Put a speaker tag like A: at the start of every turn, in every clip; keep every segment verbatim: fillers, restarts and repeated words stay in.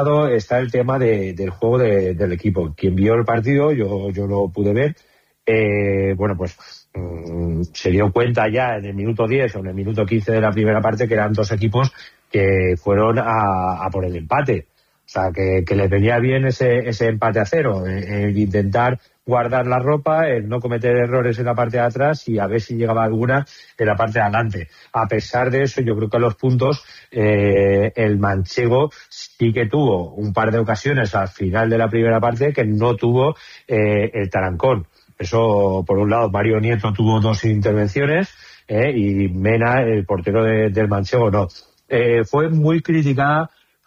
A: lado está el tema de, del juego de, del equipo. Quien vio el partido, yo, yo lo pude ver, eh, bueno, pues mmm, se dio cuenta ya en el minuto diez o en el minuto quince de la primera parte que eran dos equipos que fueron a, a por el empate. O sea, que, que les venía bien ese, ese empate a cero, el, el intentar guardar la ropa, el no cometer errores en la parte de atrás y a ver si llegaba alguna en la parte de adelante. A pesar de eso, yo creo que a los puntos eh, el manchego sí que tuvo un par de ocasiones al final de la primera parte que no tuvo eh, el Tarancón. Eso, por un lado, Mario Nieto tuvo dos intervenciones eh, y Mena, el portero de, del manchego, no. Eh, fue muy criticada,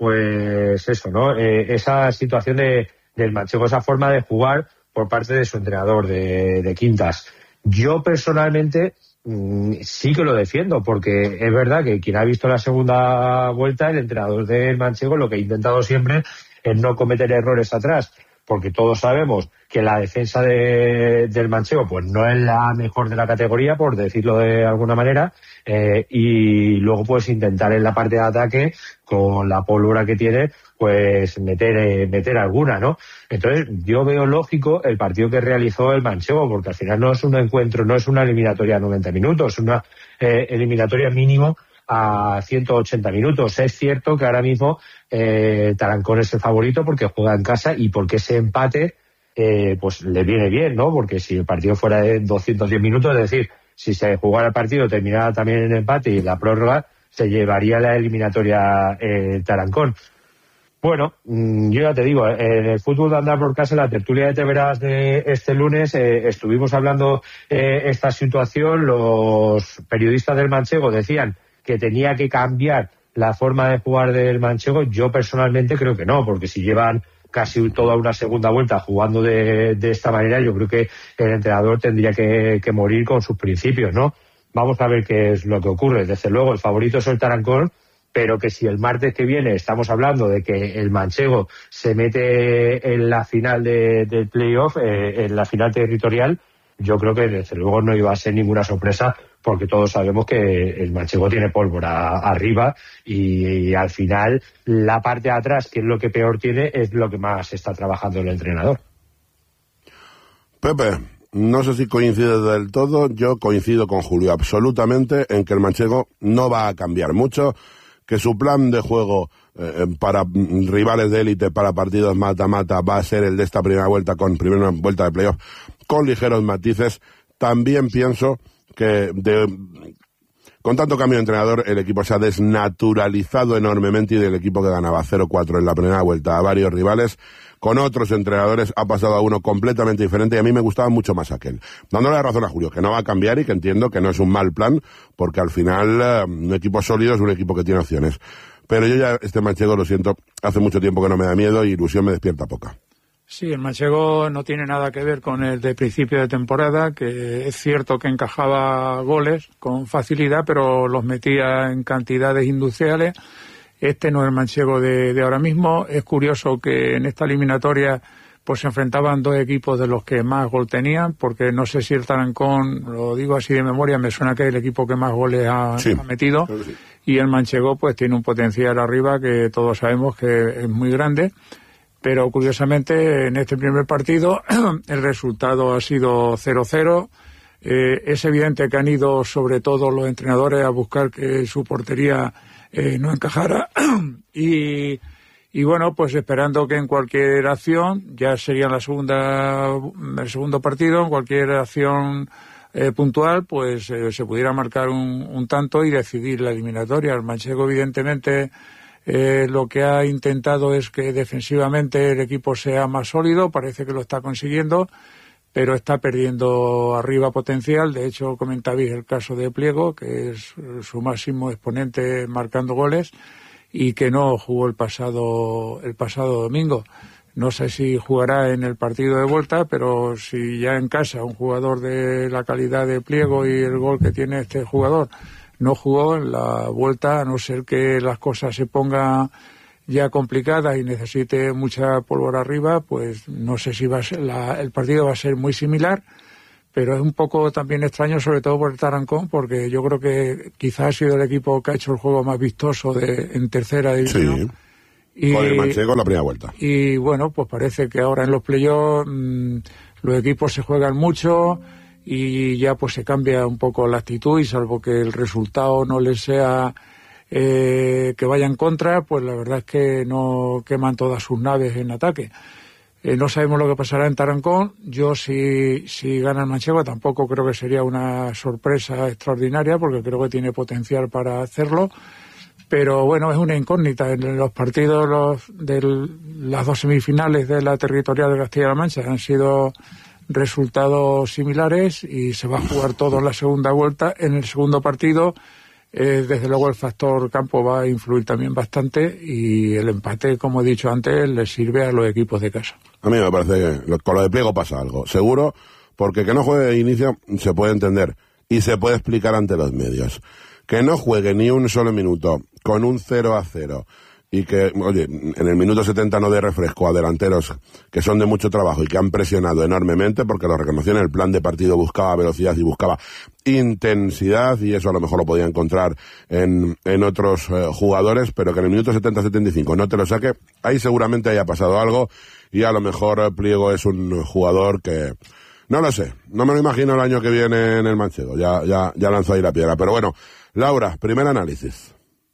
A: pues eso, ¿no? Eh, esa situación de, del manchego, esa forma de jugar por parte de su entrenador, de, de Quintas. Yo personalmente mmm, sí que lo defiendo, porque es verdad que quien ha visto la segunda vuelta, el entrenador del manchego, lo que ha intentado siempre es no cometer errores atrás, porque todos sabemos que la defensa de, del manchego pues no es la mejor de la categoría, por decirlo de alguna manera, eh, y luego pues intentar en la parte de ataque, con la pólvora que tiene, pues meter eh, meter alguna, ¿no? Entonces yo veo lógico el partido que realizó el manchego, porque al final no es un encuentro, no es una eliminatoria a noventa minutos, es una eh, eliminatoria mínimo a ciento ochenta minutos. Es cierto que ahora mismo eh, Tarancón es el favorito porque juega en casa y porque ese empate eh, pues le viene bien, ¿no? Porque si el partido fuera de doscientos diez minutos, es decir, si se jugara el partido terminara también en empate y la prórroga, se llevaría la eliminatoria eh, Tarancón. Bueno, yo ya te digo, en el fútbol de andar por casa, en la tertulia de Te Verás de este lunes, eh, estuvimos hablando eh, esta situación. Los periodistas del manchego decían que tenía que cambiar la forma de jugar del manchego. Yo personalmente creo que no, porque si llevan casi toda una segunda vuelta jugando de, de esta manera, yo creo que el entrenador tendría que, que morir con sus principios, ¿no? Vamos a ver qué es lo que ocurre. Desde luego, el favorito es el Tarancón, pero que si el martes que viene estamos hablando de que el manchego se mete en la final de, del playoff, eh, en la final territorial, yo creo que desde luego no iba a ser ninguna sorpresa, porque todos sabemos que el manchego tiene pólvora arriba y, y al final la parte de atrás, que es lo que peor tiene, es lo que más está trabajando el entrenador.
B: Pepe, no sé si coincides del todo, yo coincido con Julio absolutamente en que el manchego no va a cambiar mucho, que su plan de juego eh, para rivales de élite, para partidos mata-mata, va a ser el de esta primera vuelta, con primera vuelta de playoff, con ligeros matices. También pienso que de, con tanto cambio de entrenador el equipo se ha desnaturalizado enormemente, y del equipo que ganaba cero cuatro en la primera vuelta a varios rivales, con otros entrenadores ha pasado a uno completamente diferente, y a mí me gustaba mucho más aquel. Dándole la razón a Julio, que no va a cambiar y que entiendo que no es un mal plan, porque al final eh, un equipo sólido es un equipo que tiene opciones. Pero yo ya este manchego, lo siento, hace mucho tiempo que no me da miedo y ilusión me despierta poca.
C: Sí, el manchego no tiene nada que ver con el de principio de temporada, que es cierto que encajaba goles con facilidad, pero los metía en cantidades industriales. Este no es el manchego de, de ahora mismo. Es curioso que en esta eliminatoria pues se enfrentaban dos equipos de los que más gol tenían, porque no sé si el Tarancón, lo digo así de memoria, me suena que es el equipo que más goles ha, sí, ha metido, sí. Y el manchego pues tiene un potencial arriba que todos sabemos que es muy grande. Pero curiosamente en este primer partido el resultado ha sido cero cero. Eh, es evidente que han ido sobre todo los entrenadores a buscar que su portería eh, no encajara y, y bueno, pues esperando que en cualquier acción, ya sería la segunda, el segundo partido, en cualquier acción eh, puntual, pues eh, se pudiera marcar un, un tanto y decidir la eliminatoria. El manchego evidentemente Eh, lo que ha intentado es que defensivamente el equipo sea más sólido, parece que lo está consiguiendo, pero está perdiendo arriba potencial. De hecho, comentabais el caso de Pliego, que es su máximo exponente marcando goles, y que no jugó el pasado, el pasado domingo. No sé si jugará en el partido de vuelta, pero si ya en casa un jugador de la calidad de Pliego y el gol que tiene este jugador no jugó en la vuelta, a no ser que las cosas se pongan ya complicadas y necesite mucha pólvora arriba, pues no sé si va a ser la, el partido va a ser muy similar, pero es un poco también extraño, sobre todo por el Tarancón, porque yo creo que quizás ha sido el equipo que ha hecho el juego más vistoso de, en tercera división. Sí. Y,
B: con el manchego en la primera vuelta.
C: Y bueno, pues parece que ahora en los playoffs mmm, los equipos se juegan mucho y ya pues se cambia un poco la actitud, y salvo que el resultado no les sea eh, que vaya en contra, pues la verdad es que no queman todas sus naves en ataque. Eh, no sabemos lo que pasará en Tarancón. Yo si, si gana el manchego tampoco creo que sería una sorpresa extraordinaria, porque creo que tiene potencial para hacerlo. Pero bueno, es una incógnita. En los partidos los, de las dos semifinales de la territorial de Castilla-La Mancha han sido resultados similares y se va a jugar todo en la segunda vuelta. En el segundo partido, eh, desde luego el factor campo va a influir también bastante, y el empate, como he dicho antes, le sirve a los equipos de casa.
B: A mí me parece que con lo de Pliego pasa algo, seguro, porque que no juegue de inicio se puede entender y se puede explicar ante los medios. Que no juegue ni un solo minuto con un cero a cero y que, oye, en el minuto setenta no dé refresco a delanteros que son de mucho trabajo y que han presionado enormemente, porque lo reconoció en el plan de partido, buscaba velocidad y buscaba intensidad, y eso a lo mejor lo podía encontrar en, en otros eh, jugadores, pero que en el minuto setenta setenta y cinco no te lo saque, ahí seguramente haya pasado algo, y a lo mejor Pliego es un jugador que... No lo sé, no me lo imagino el año que viene en el manchego, ya, ya, ya lanzó ahí la piedra, pero bueno. Laura, primer análisis.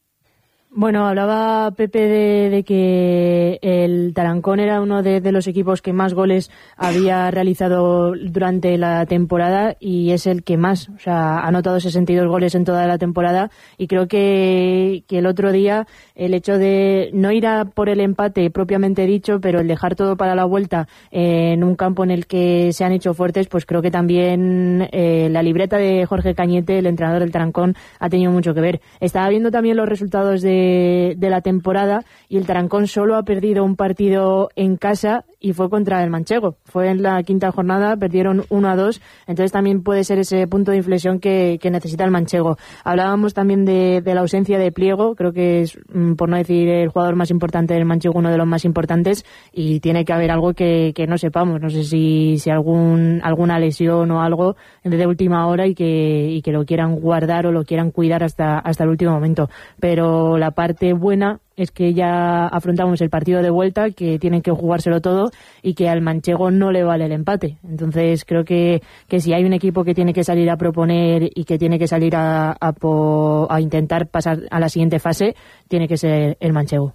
D: Bueno, hablaba Pepe de, de que el Tarancón era uno de, de los equipos que más goles había realizado durante la temporada, y es el que más, o sea, ha anotado sesenta y dos goles en toda la temporada, y creo que, que el otro día el hecho de no ir a por el empate propiamente dicho, pero el dejar todo para la vuelta en un campo en el que se han hecho fuertes, pues creo que también eh, la libreta de Jorge Cañete, el entrenador del Tarancón, ha tenido mucho que ver. Estaba viendo también los resultados de de la temporada, y el Tarancón solo ha perdido un partido en casa, y fue contra el manchego. Fue en la quinta jornada, perdieron uno a dos, entonces también puede ser ese punto de inflexión que, que necesita el manchego. Hablábamos también de, de la ausencia de Pliego, creo que es, por no decir el jugador más importante del manchego, uno de los más importantes, y tiene que haber algo que, que no sepamos. No sé si, si algún alguna lesión o algo de última hora, y que, y que lo quieran guardar o lo quieran cuidar hasta, hasta el último momento. Pero la parte buena es que ya afrontamos el partido de vuelta, que tienen que jugárselo todo, y que al manchego no le vale el empate. Entonces creo que, que si hay un equipo que tiene que salir a proponer y que tiene que salir a, a, po, a intentar pasar a la siguiente fase, tiene que ser el manchego.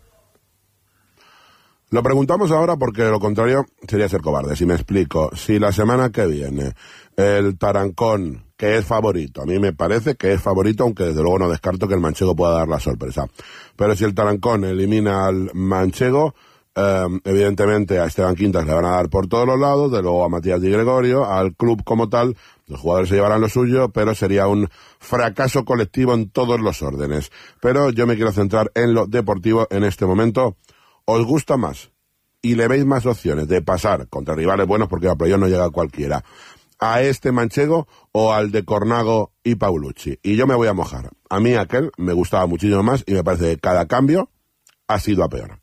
B: Lo preguntamos ahora porque de lo contrario sería ser cobarde. Si me explico, si la semana que viene el Tarancón, que es favorito, a mí me parece que es favorito, aunque desde luego no descarto que el manchego pueda dar la sorpresa, pero si el Tarancón elimina al manchego, eh, evidentemente a Esteban Quintas le van a dar por todos los lados, de luego a Matías Di Gregorio, al club como tal, los jugadores se llevarán lo suyo, pero sería un fracaso colectivo en todos los órdenes. Pero yo me quiero centrar en lo deportivo en este momento. ¿Os gusta más y le veis más opciones de pasar contra rivales buenos, porque a playoff no llega cualquiera, a este manchego o al de Cornago y Paulucci? Y yo me voy a mojar. A mí aquel me gustaba muchísimo más, y me parece que cada cambio ha sido a peor.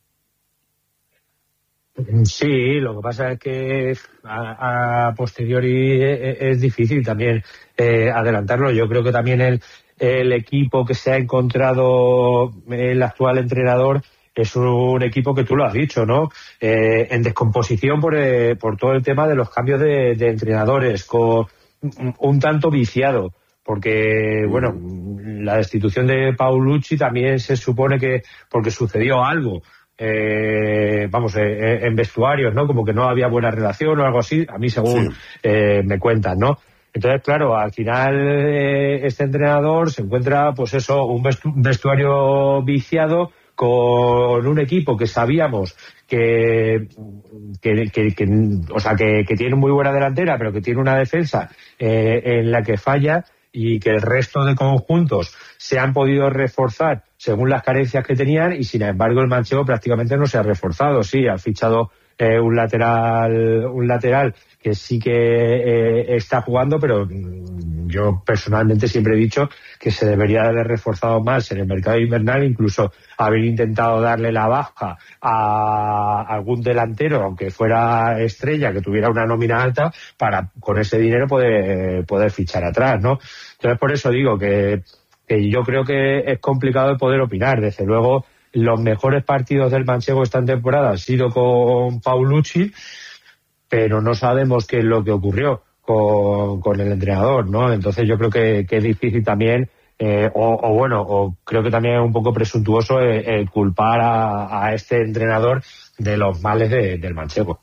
A: Sí, lo que pasa es que a, a posteriori es, es difícil también eh, adelantarlo. Yo creo que también el, el equipo que se ha encontrado el actual entrenador es un equipo que tú lo has dicho, ¿no? Eh, en descomposición por, eh, por todo el tema de los cambios de, de entrenadores, con un, un tanto viciado, porque, bueno, la destitución de Paulucci también se supone que porque sucedió algo, eh, vamos, eh, en vestuarios, ¿no? Como que no había buena relación o algo así, a mí según sí. eh, me cuentan, ¿no? Entonces, claro, al final eh, este entrenador se encuentra, pues eso, un vestu- vestuario viciado, con un equipo que sabíamos que, que, que, que o sea, que, que tiene muy buena delantera, pero que tiene una defensa eh, en la que falla, y que el resto de conjuntos se han podido reforzar según las carencias que tenían, y sin embargo el manchego prácticamente no se ha reforzado. Sí, ha fichado eh, un lateral, un lateral que sí que eh, está jugando, pero yo personalmente siempre he dicho que se debería haber reforzado más en el mercado invernal, incluso haber intentado darle la baja a algún delantero, aunque fuera estrella, que tuviera una nómina alta, para con ese dinero poder, poder fichar atrás, ¿no? Entonces, por eso digo que, que yo creo que es complicado el poder opinar. Desde luego, los mejores partidos del manchego esta temporada han sido con Paulucci, pero no sabemos qué es lo que ocurrió con, con el entrenador, ¿no? Entonces yo creo que, que es difícil también, eh, o, o bueno, o creo que también es un poco presuntuoso el, el culpar a, a este entrenador de los males de, del manchego.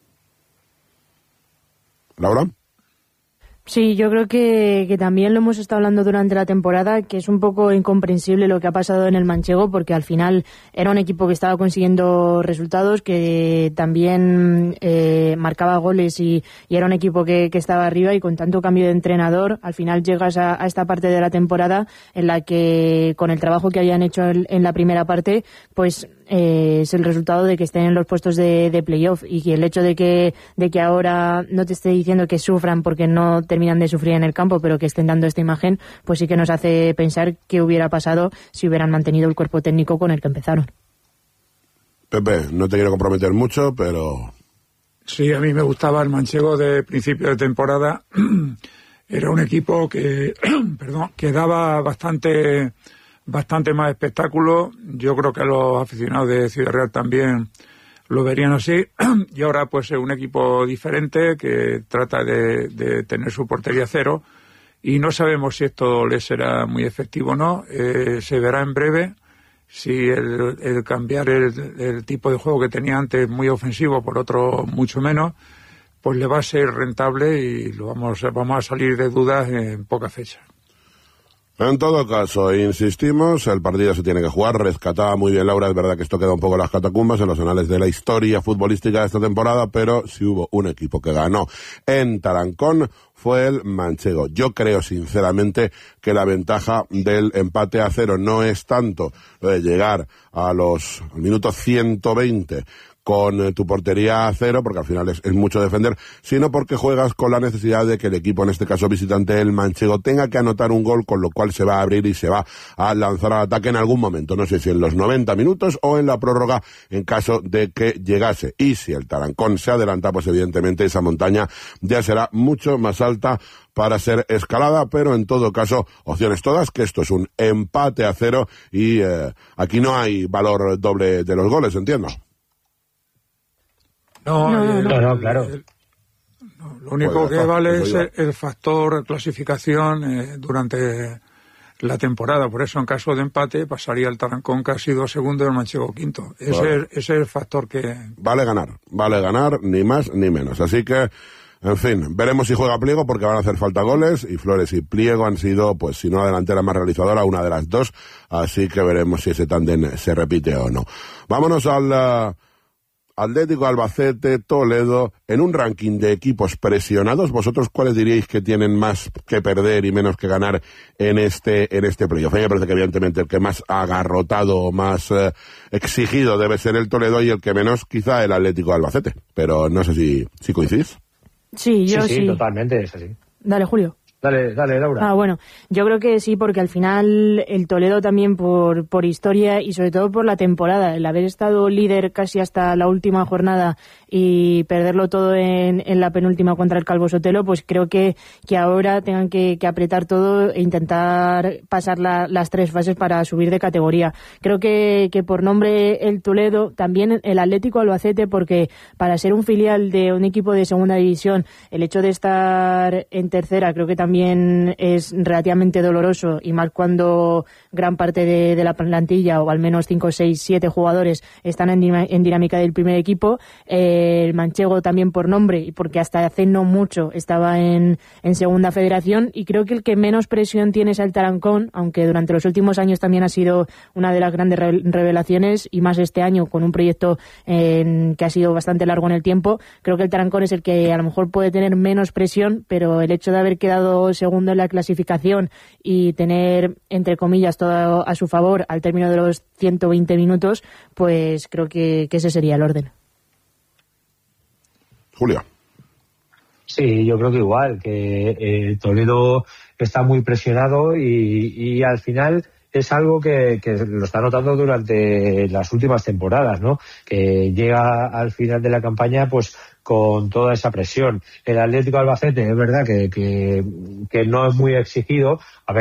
B: ¿Laura?
D: Sí, yo creo que, que también lo hemos estado hablando durante la temporada, que es un poco incomprensible lo que ha pasado en el manchego, porque al final era un equipo que estaba consiguiendo resultados, que también eh, marcaba goles y, y era un equipo que, que estaba arriba, y con tanto cambio de entrenador, al final llegas a, a esta parte de la temporada en la que, con el trabajo que habían hecho en, en la primera parte, pues eh, es el resultado de que estén en los puestos de, de playoff, y que el hecho de que, de que ahora no te esté diciendo que sufran porque no terminan de sufrir en el campo, pero que estén dando esta imagen, pues sí que nos hace pensar qué hubiera pasado si hubieran mantenido el cuerpo técnico con el que empezaron.
B: Pepe, no te quiero comprometer mucho, pero...
C: Sí, a mí me gustaba el manchego de principio de temporada. Era un equipo que, perdón, que daba bastante, bastante más espectáculo. Yo creo que los aficionados de Ciudad Real también lo verían así, y ahora pues es un equipo diferente que trata de, de tener su portería cero, y no sabemos si esto le será muy efectivo o no. Eh, se verá en breve si el, el cambiar el, el tipo de juego que tenía antes, muy ofensivo, por otro mucho menos, pues le va a ser rentable, y lo vamos, vamos a salir de dudas en poca fecha.
B: En todo caso, insistimos, el partido se tiene que jugar. Rescataba muy bien Laura, es verdad que esto queda un poco en las catacumbas, en los anales de la historia futbolística de esta temporada, pero si hubo un equipo que ganó en Tarancón fue el manchego. Yo creo sinceramente que la ventaja del empate a cero no es tanto lo de llegar a los al minuto ciento veinte con tu portería a cero, porque al final es, es mucho defender, sino porque juegas con la necesidad de que el equipo, en este caso visitante, el manchego, tenga que anotar un gol, con lo cual se va a abrir y se va a lanzar al ataque en algún momento, no sé si en los noventa minutos o en la prórroga, en caso de que llegase. Y si el Tarancón se adelanta, pues evidentemente esa montaña ya será mucho más alta para ser escalada, pero en todo caso, opciones todas, que esto es un empate a cero, y eh, aquí no hay valor doble de los goles, entiendo.
C: No,
D: no, no,
C: el,
A: no, no, claro.
C: El, no, lo único
B: pues
C: que
B: está,
C: vale
B: pues
C: es el, el factor clasificación eh, durante la temporada. Por eso, en caso de empate, pasaría el Tarancón casi dos segundos, el manchego quinto. Ese,
B: vale.
C: es, ese es el factor que...
B: Vale ganar, vale ganar, ni más ni menos. Así que, en fin, veremos si juega Pliego, porque van a hacer falta goles, y Flores y Pliego han sido, pues si no la delantera más realizadora, una de las dos. Así que veremos si ese tándem se repite o no. Vámonos al... Uh, Atlético Albacete, Toledo, en un ranking de equipos presionados, ¿vosotros cuáles diríais que tienen más que perder y menos que ganar en este en este playoff? A mí me parece que evidentemente el que más agarrotado o más eh, exigido debe ser el Toledo, y el que menos quizá el Atlético Albacete, pero no sé si, si coincidís.
D: Sí, yo sí.
A: Sí, sí, totalmente, es así.
D: Dale, Julio.
A: Dale, dale, Laura.
D: Ah, bueno, yo creo que sí, porque al final el Toledo también por, por historia y sobre todo por la temporada, el haber estado líder casi hasta la última jornada y perderlo todo en, en la penúltima contra el Calvo Sotelo, pues creo que, que ahora tengan que, que apretar todo e intentar pasar la, las tres fases para subir de categoría. Creo que, que por nombre el Toledo, también el Atlético Albacete, porque para ser un filial de un equipo de segunda división, el hecho de estar en tercera creo que también también es relativamente doloroso, y más cuando gran parte de, de la plantilla, o al menos cinco, seis, siete jugadores están en, en dinámica del primer equipo. Eh, el manchego también por nombre, y porque hasta hace no mucho estaba en, en segunda federación, y creo que el que menos presión tiene es el Tarancón, aunque durante los últimos años también ha sido una de las grandes re- revelaciones, y más este año con un proyecto eh, que ha sido bastante largo en el tiempo. Creo que el Tarancón es el que a lo mejor puede tener menos presión, pero el hecho de haber quedado segundo en la clasificación y tener, entre comillas, todo a su favor al término de los ciento veinte minutos, pues creo que, que ese sería el orden.
B: Julio.
A: Sí, yo creo que igual, que eh, Toledo está muy presionado, y, y al final es algo que, que lo está notando durante las últimas temporadas, ¿no? Que llega al final de la campaña pues con toda esa presión. El Atlético Albacete es verdad que, que, que no es muy exigido. A ver,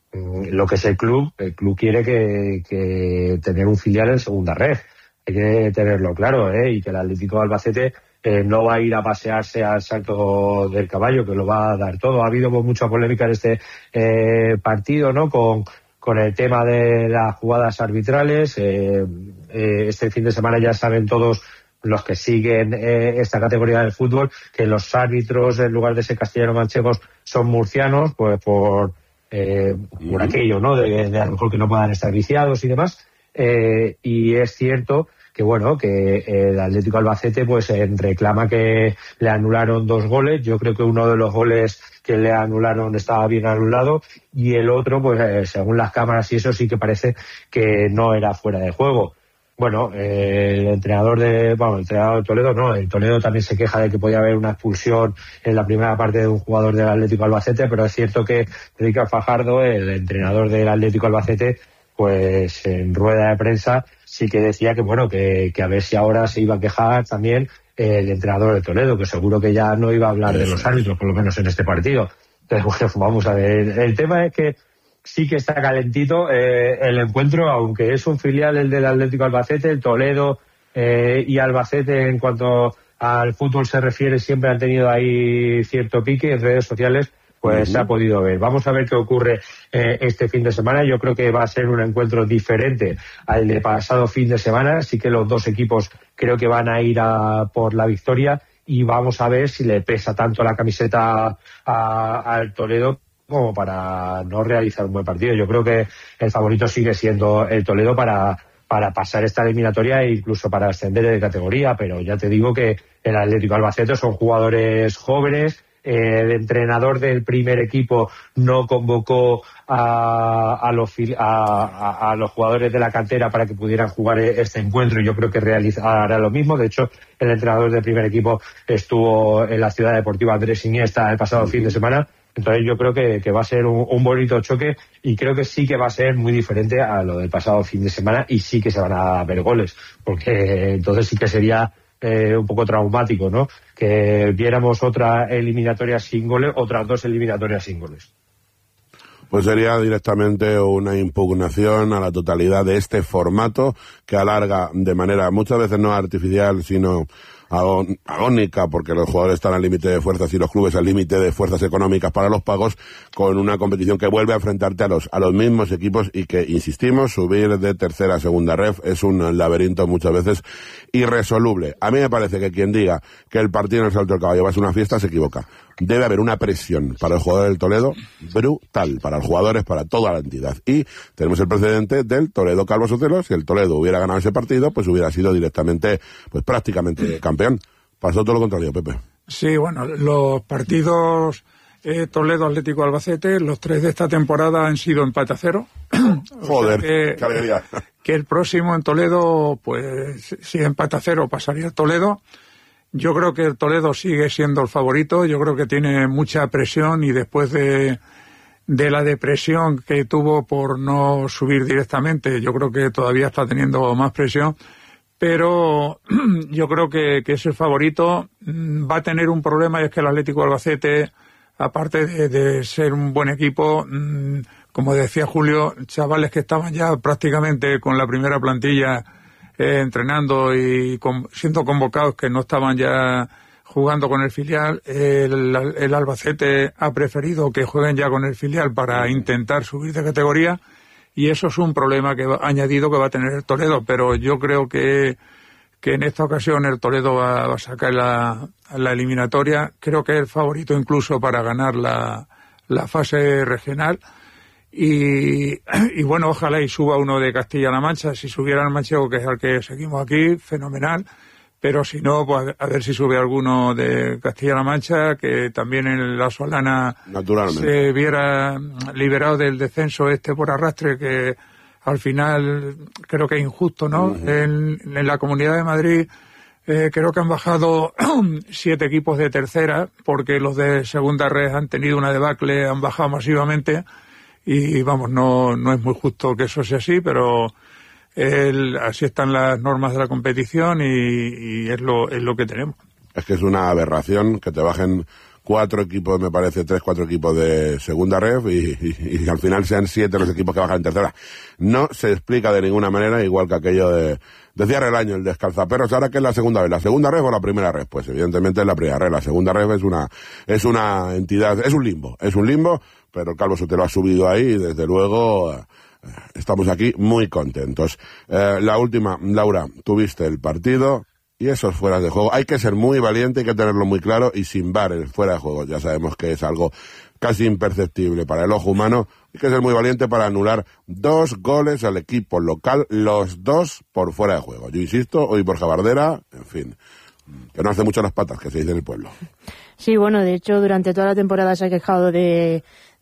A: lo que es el club, el club quiere que, que tener un filial en segunda red. Hay que tenerlo claro, ¿eh? Y que el Atlético de Albacete eh, no va a ir a pasearse al salto del caballo, que lo va a dar todo. Ha habido mucha polémica en este eh, partido, ¿no? Con, con el tema de las jugadas arbitrales. Eh, eh, este fin de semana ya saben todos los que siguen eh, esta categoría del fútbol que los árbitros, en lugar de ser castellano-manchegos, son murcianos, pues por Eh, por aquello, ¿no? De, de a lo mejor que no puedan estar viciados y demás. Eh, y es cierto que, bueno, que el Atlético Albacete pues eh, reclama que le anularon dos goles. Yo creo que uno de los goles que le anularon estaba bien anulado y el otro, pues eh, según las cámaras y eso, sí que parece que no era fuera de juego. Bueno, eh, el entrenador de, bueno, el entrenador de Toledo, no, el Toledo también se queja de que podía haber una expulsión en la primera parte de un jugador del Atlético Albacete, pero es cierto que Ricard Fajardo, el entrenador del Atlético Albacete, pues en rueda de prensa sí que decía que, bueno, que, que a ver si ahora se iba a quejar también el entrenador de Toledo, que seguro que ya no iba a hablar de los árbitros, por lo menos en este partido. Entonces, bueno, vamos a ver. El tema es que sí que está calentito eh, el encuentro, aunque es un filial el del Atlético Albacete, el Toledo eh, y Albacete en cuanto al fútbol se refiere siempre han tenido ahí cierto pique en redes sociales, pues uh-huh. se ha podido ver. Vamos a ver qué ocurre eh, este fin de semana. Yo creo que va a ser un encuentro diferente al de pasado fin de semana, sí que los dos equipos creo que van a ir a por la victoria y vamos a ver si le pesa tanto la camiseta a, al Toledo como para no realizar un buen partido. Yo creo que el favorito sigue siendo el Toledo para, para pasar esta eliminatoria e incluso para ascender de categoría, pero ya te digo que el Atlético Albacete son jugadores jóvenes. Eh, el entrenador del primer equipo no convocó a, a, los, a, a, a los jugadores de la cantera para que pudieran jugar este encuentro y yo creo que realizará lo mismo. De hecho, el entrenador del primer equipo estuvo en la Ciudad Deportiva Andrés Iniesta el pasado fin de semana. Entonces yo creo que, que va a ser un, un bonito choque y creo que sí que va a ser muy diferente a lo del pasado fin de semana y sí que se van a ver goles, porque entonces sí que sería eh, un poco traumático, ¿no? Que viéramos otra eliminatoria sin goles, otras dos eliminatorias sin goles.
B: Pues sería directamente una impugnación a la totalidad de este formato que alarga de manera muchas veces no artificial, sino agónica, porque los jugadores están al límite de fuerzas y los clubes al límite de fuerzas económicas para los pagos, con una competición que vuelve a enfrentarte a los a los mismos equipos y que, insistimos, subir de tercera a segunda ref es un laberinto muchas veces irresoluble. A mí me parece que quien diga que el partido en el Salto del Caballo va a ser una fiesta se equivoca. Debe haber una presión para el jugador del Toledo brutal, para los jugadores, para toda la entidad. Y tenemos el precedente del Toledo Calvo Sotelo. Si el Toledo hubiera ganado ese partido, pues hubiera sido directamente, pues prácticamente campeón. Pasó todo lo contrario, Pepe.
C: Sí, bueno, los partidos eh, Toledo Atlético Albacete, los tres de esta temporada han sido empate a cero.
B: Joder,
C: o sea que,
B: qué alegría.
C: Que el próximo en Toledo, pues si empate a cero pasaría el Toledo. Yo creo que el Toledo sigue siendo el favorito, yo creo que tiene mucha presión y después de, de la depresión que tuvo por no subir directamente, yo creo que todavía está teniendo más presión, pero yo creo que, que es el favorito. Va a tener un problema y es que el Atlético Albacete, aparte de, de ser un buen equipo, como decía Julio, chavales que estaban ya prácticamente con la primera plantilla Eh, entrenando y con, siendo convocados que no estaban ya jugando con el filial, el, el Albacete ha preferido que jueguen ya con el filial para intentar subir de categoría y eso es un problema que va, añadido que va a tener el Toledo, pero yo creo que, que en esta ocasión el Toledo va, va a sacar la, la eliminatoria. Creo que es el favorito incluso para ganar la, la fase regional. Y, y bueno, ojalá y suba uno de Castilla-La Mancha. Si subiera el manchego, que es el que seguimos aquí, fenomenal. Pero si no, pues a ver si sube alguno de Castilla-La Mancha, que también en la Solana se viera liberado del descenso este por arrastre, que al final creo que es injusto, ¿no? Uh-huh. En, en la Comunidad de Madrid eh, creo que han bajado siete equipos de tercera, porque los de segunda red han tenido una debacle, han bajado masivamente. Y vamos, no no es muy justo que eso sea así, pero el, así están las normas de la competición y, y es lo es lo que tenemos.
B: Es que es una aberración que te bajen cuatro equipos, me parece, tres, cuatro equipos de segunda ref y, y, y al final sean siete los equipos que bajan en tercera. No se explica de ninguna manera, igual que aquello de, de cierre el año, el descalzaperros. Ahora, ¿qué es la segunda ref? ¿La segunda ref o la primera ref? Pues evidentemente es la primera ref. La segunda ref es una, es una entidad, es un limbo, es un limbo, pero el Calvo Sotelo ha subido ahí y desde luego eh, estamos aquí muy contentos. Eh, la última, Laura, tuviste el partido. Y esos fueras de juego, hay que ser muy valiente, hay que tenerlo muy claro, y sin V A R el fuera de juego, ya sabemos que es algo casi imperceptible para el ojo humano, hay que ser muy valiente para anular dos goles al equipo local, los dos por fuera de juego. Yo insisto, hoy Borja Bardera, en fin, que no hace mucho las patas, que se dice en el pueblo.
D: Sí, bueno, de hecho, durante toda la temporada se ha quejado de...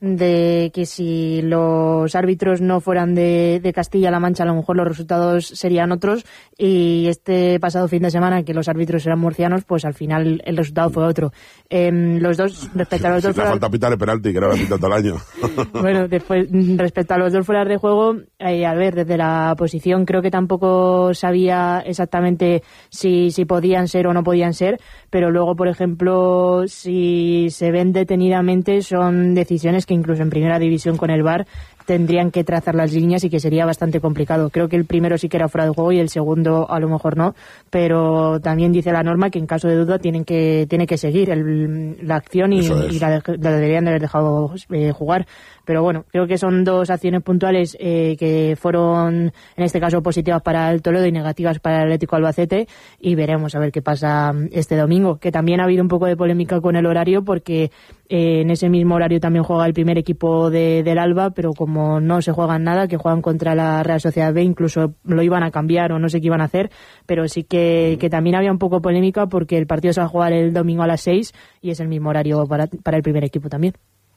D: de que si los árbitros no fueran de, de Castilla-La Mancha, a lo mejor los resultados serían otros, y este pasado fin de semana, que los árbitros eran murcianos, pues al final el resultado fue otro. Eh, los dos, respecto a los
B: si
D: dos...
B: le falta pitar el penalti, que no lo pita todo el año.
D: Bueno, después, respecto a los dos fueras de juego, eh, a ver, desde la posición creo que tampoco sabía exactamente si, si podían ser o no podían ser, pero luego, por ejemplo, si se ven detenidamente, son decisiones que incluso en primera división con el V A R tendrían que trazar las líneas y que sería bastante complicado. Creo que el primero sí que era fuera de juego y el segundo a lo mejor no, pero también dice la norma que en caso de duda tienen que tiene que seguir el, la acción y, y la, la deberían de haber dejado eh, jugar. Pero bueno, creo que son dos acciones puntuales eh, que fueron en este caso positivas para el Toledo y negativas para el Atlético Albacete, y veremos a ver qué pasa este domingo, que también ha habido un poco de polémica con el horario porque eh, en ese mismo horario también juega el primer equipo de, del Alba, pero como no se juegan nada, que juegan contra la Real Sociedad B, incluso lo iban a cambiar o no sé qué iban a hacer, pero sí que, que también había un poco polémica porque el partido se va a jugar el domingo a las seis y es el mismo horario para, para el primer equipo también.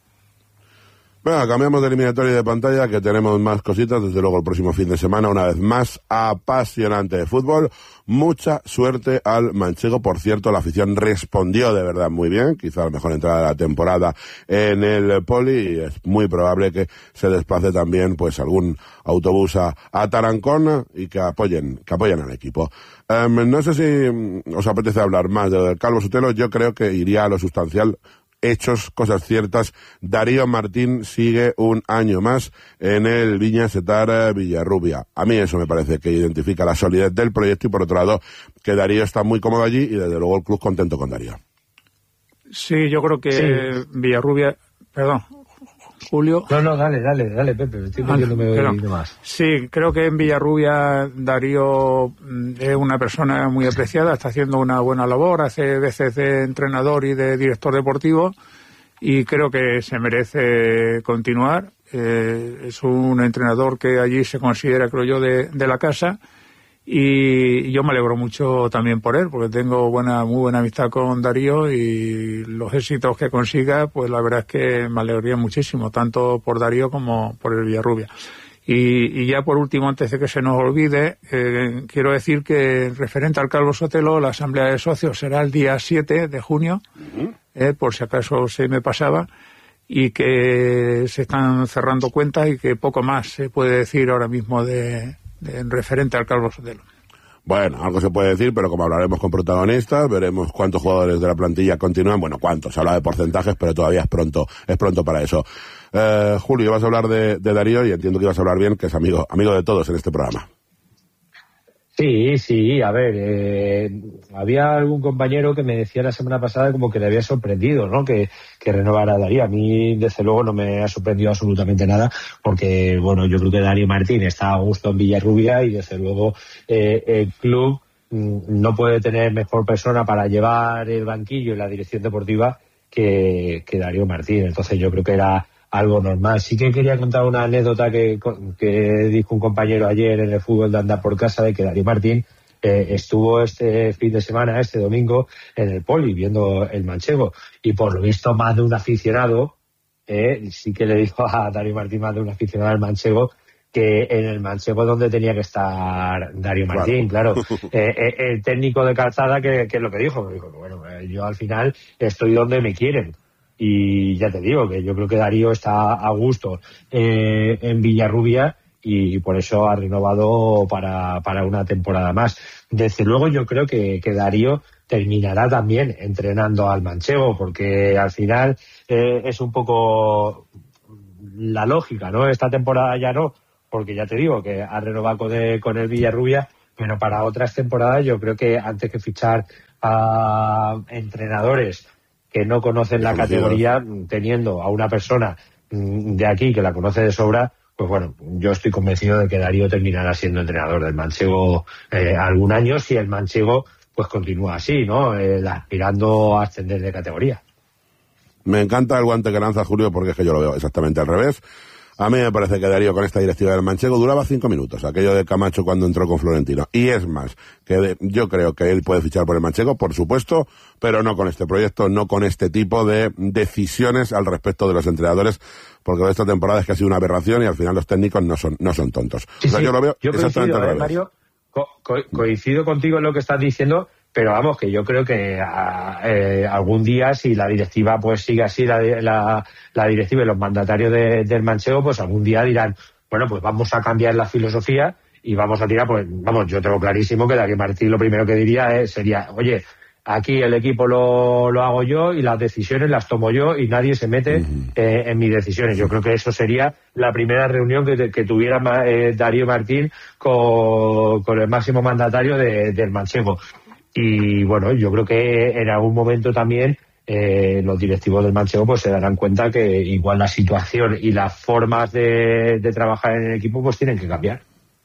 B: Bueno, cambiamos de eliminatoria y de pantalla, que tenemos más cositas, desde luego el próximo fin de semana, una vez más, apasionante de fútbol. Mucha suerte al manchego, por cierto, la afición respondió de verdad muy bien, quizá la mejor entrada de la temporada en el Poli, y es muy probable que se desplace también pues algún autobús a, a Tarancón y que apoyen, que apoyen al equipo. Um, no sé si os apetece hablar más de del Calvo Sotelo, yo creo que iría a lo sustancial. Hechos, cosas ciertas. Darío Martín sigue un año más en el Viña Setar Villarrubia. A mí eso me parece que identifica la solidez del proyecto y por otro lado que Darío está muy cómodo allí y desde luego el club contento con Darío.
C: Sí, yo creo que sí. Villarrubia, perdón, Julio.
A: No, no, dale, dale, dale, Pepe, estoy metiéndome ah, más.
C: Sí, creo que en Villarrubia Darío es una persona muy apreciada, está haciendo una buena labor, hace veces de entrenador y de director deportivo y creo que se merece continuar. Eh, es un entrenador que allí se considera, creo yo, de, de la casa. Y yo me alegro mucho también por él, porque tengo buena, muy buena amistad con Darío y los éxitos que consiga, pues la verdad es que me alegraría muchísimo, tanto por Darío como por el Villarrubia. Y, y ya por último, antes de que se nos olvide, eh, quiero decir que referente al Calvo Sotelo, la asamblea de socios será el día siete de junio, uh-huh. eh, por si acaso se me pasaba, y que se están cerrando cuentas y que poco más se puede decir ahora mismo de... en referente al Calvo Sotelo.
B: Bueno, algo se puede decir, pero como hablaremos con protagonistas, veremos cuántos jugadores de la plantilla continúan. Bueno, cuántos, se habla de porcentajes, pero todavía es pronto, es pronto para eso. Eh, Julio, vas a hablar de, de Darío y entiendo que ibas a hablar bien, que es amigo, amigo de todos en este programa.
A: Sí, sí, a ver, eh, había algún compañero que me decía la semana pasada como que le había sorprendido, ¿no? Que, que renovara a Darío. A mí, desde luego, no me ha sorprendido absolutamente nada, porque, bueno, yo creo que Darío Martín está a gusto en Villarrubia y, desde luego, eh, el club mm, no puede tener mejor persona para llevar el banquillo y la dirección deportiva que, que Darío Martín. Entonces, yo creo que era algo normal. Sí que quería contar una anécdota que, que dijo un compañero ayer en el fútbol de andar por casa, de que Darío Martín eh, estuvo este fin de semana, este domingo, en el Poli viendo el manchego, y por lo visto más de un aficionado eh, sí que le dijo a Darío Martín, más de un aficionado al manchego, que en el manchego donde tenía que estar Darío Martín, claro, claro. Eh, eh, el técnico de calzada, que, que es lo que dijo, me dijo que bueno, eh, yo al final estoy donde me quieren. Y ya te digo que yo creo que Darío está a gusto eh, en Villarrubia y por eso ha renovado para, para una temporada más. Desde luego yo creo que, que Darío terminará también entrenando al manchego, porque al final eh, es un poco la lógica, ¿no? Esta temporada ya no, porque ya te digo que ha renovado con el, con el Villarrubia, pero para otras temporadas yo creo que antes que fichar a entrenadores que no conocen la categoría, teniendo a una persona de aquí que la conoce de sobra, pues bueno, yo estoy convencido de que Darío terminará siendo entrenador del manchego eh, algún año, si el manchego pues continúa así, ¿no? Eh, aspirando a ascender de categoría.
B: Me encanta el guante que lanza Julio, porque es que yo lo veo exactamente al revés. A mí me parece que Darío con esta directiva del manchego duraba cinco minutos, aquello de Camacho cuando entró con Florentino. Y es más, que de, yo creo que él puede fichar por el manchego, por supuesto, pero no con este proyecto, no con este tipo de decisiones al respecto de los entrenadores, porque de esta temporada es que ha sido una aberración y al final los técnicos no son no son tontos.
A: Sí,
B: o sea,
A: sí,
B: yo lo veo
A: yo
B: exactamente
A: coincido,
B: al
A: eh,
B: revés.
A: Mario, co co coincido contigo en lo que estás diciendo, pero vamos, que yo creo que a, eh, algún día, si la directiva pues sigue así, la, la, la directiva y los mandatarios de, del manchego, pues algún día dirán, bueno, pues vamos a cambiar la filosofía y vamos a tirar, pues vamos, yo tengo clarísimo que Darío Martín lo primero que diría es, sería, oye, aquí el equipo lo, lo hago yo y las decisiones las tomo yo y nadie se mete uh-huh. eh, en mis decisiones. Yo creo que eso sería la primera reunión que, que tuviera eh, Darío Martín con, con el máximo mandatario de, del manchego. Y bueno, yo creo que en algún momento también eh, los directivos del manchego pues se darán cuenta que igual la situación y las formas de, de trabajar en el equipo pues tienen que cambiar.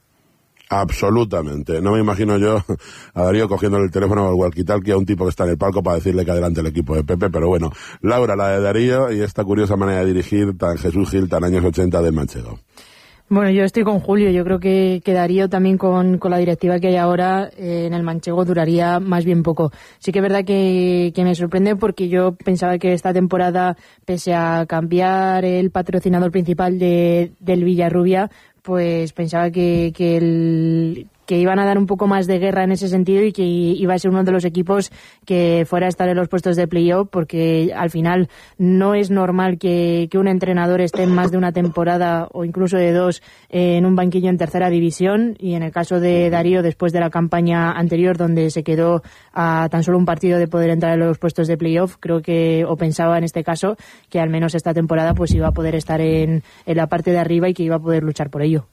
B: Absolutamente. No me imagino yo a Darío cogiéndole el teléfono al walkie-talkie a un tipo que está en el palco para decirle que adelante el equipo de Pepe, pero bueno, Laura, la de Darío y esta curiosa manera de dirigir tan Jesús Gil, tan años ochenta del manchego.
D: Bueno, yo estoy con Julio. Yo creo que, que Darío también con, con la directiva que hay ahora eh, en el manchego duraría más bien poco. Sí que es verdad que, que me sorprende porque yo pensaba que esta temporada, pese a cambiar el patrocinador principal de, del Villarrubia, pues pensaba que, que el... que iban a dar un poco más de guerra en ese sentido y que iba a ser uno de los equipos que fuera a estar en los puestos de playoff, porque al final no es normal que, que un entrenador esté más de una temporada o incluso de dos en un banquillo en tercera división, y en el caso de Darío, después de la campaña anterior donde se quedó a tan solo un partido de poder entrar en los puestos de playoff, creo que, o pensaba en este caso, que al menos esta temporada pues iba a poder estar en, en la parte de arriba y que iba a poder luchar por ello.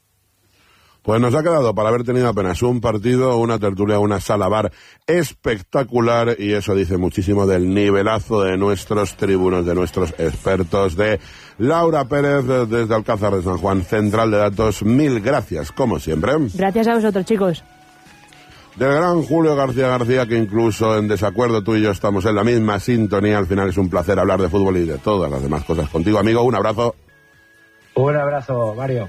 B: Pues nos ha quedado para haber tenido apenas un partido, una tertulia, una sala bar espectacular, y eso dice muchísimo del nivelazo de nuestros tribunos, de nuestros expertos, de Laura Pérez desde Alcázar de San Juan, Central de Datos. Mil gracias, como siempre.
D: Gracias a vosotros, chicos.
B: Del gran Julio García García, que incluso en desacuerdo tú y yo estamos en la misma sintonía. Al final es un placer hablar de fútbol y de todas las demás cosas contigo, amigo. Un abrazo.
A: Un abrazo, Mario.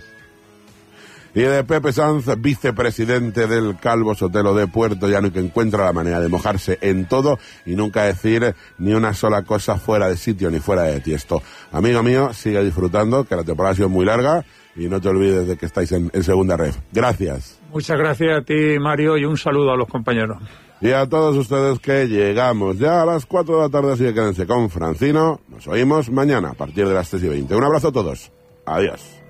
B: Y de Pepe Sanz, vicepresidente del Calvo Sotelo de Puerto Llano, y que encuentra la manera de mojarse en todo y nunca decir ni una sola cosa fuera de sitio ni fuera de tiesto. Amigo mío, sigue disfrutando, que la temporada ha sido muy larga, y no te olvides de que estáis en, en segunda ref. Gracias.
C: Muchas gracias a ti, Mario, y un saludo a los compañeros.
B: Y a todos ustedes, que llegamos ya a las cuatro de la tarde, así que quédense con Francino. Nos oímos mañana a partir de las tres y veinte. Un abrazo a todos. Adiós.